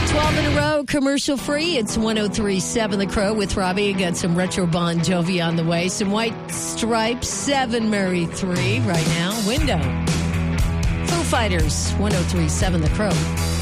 12 in a row, commercial free. It's 103.7 The Crow with Robbie. Got some retro Bon Jovi on the way. Some White Stripes, 7 Mary 3 right now. Window. Foo Fighters, 103.7 The Crow.